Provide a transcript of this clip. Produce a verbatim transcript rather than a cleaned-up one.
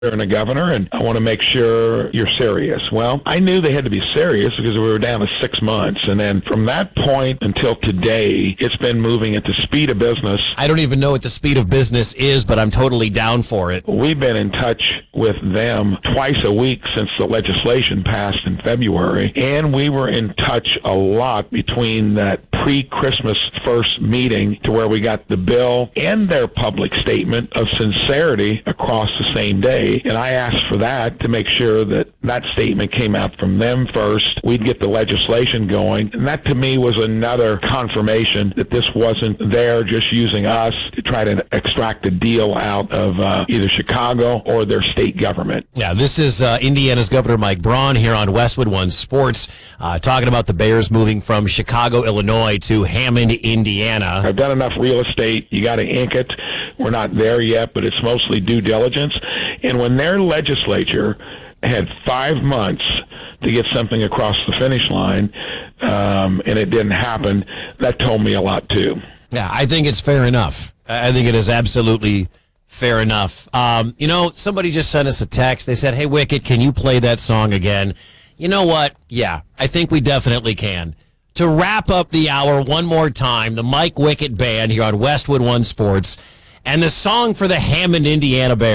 and a governor, and I want to make sure you're serious. Well, I knew they had to be serious because we were down to six months. And then from that point until today, it's been moving at the speed of business. I don't even know what the speed of business is, but I'm totally down for it. We've been in touch with them twice a week since the legislation passed in February, and we were in touch a lot between that pre-Christmas first meeting to where we got the bill and their public statement of sincerity across the same day. And I asked for that to make sure that that statement came out from them first. We'd get the legislation going. And that to me was another confirmation that this wasn't there just using us to try to extract a deal out of uh, either Chicago or their state government. Yeah, this is uh, Indiana's Governor Mike Braun here on Westwood One Sports, uh, talking about the Bears moving from Chicago, Illinois to Hammond, Indiana. I've done enough real estate. You got to ink it. We're not there yet, but it's mostly due diligence. And when their legislature had five months to get something across the finish line, um, and it didn't happen, that told me a lot too. Yeah, I think it's fair enough. I think it is absolutely fair enough. Um, you know, somebody just sent us a text. They said, hey, Wicket, can you play that song again? You know what? Yeah, I think we definitely can. To wrap up the hour one more time, the Mike Wicket Band here on Westwood One Sports, and the song for the Hammond, Indiana Bears.